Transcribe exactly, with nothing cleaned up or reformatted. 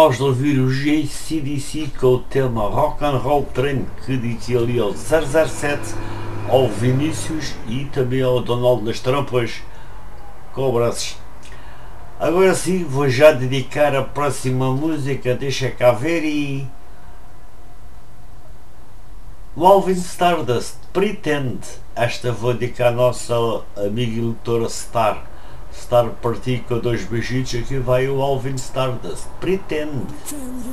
acabámos de ouvir o A C D C com o tema Rock and Roll Train, que dediquei ali ao zero zero sete, ao Vinícius e também ao Donaldo das Trompas, com abraços. Agora sim, vou já dedicar a próxima música, deixa cá ver, e Alvin Stardust, Pretend. Esta vou dedicar à nossa amiga eleitora Star. Star partir com dois beijitos, aqui vai o Alvin Stardust, Pretend.